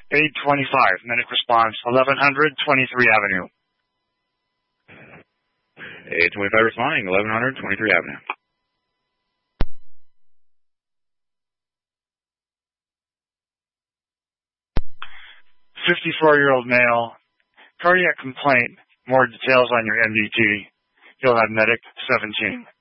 Aid 25, medic response, 1100 23 Avenue. Aid 25 responding, 1100 23 Avenue. 54-year-old male, cardiac complaint, more details on your MDT. You'll have medic 17.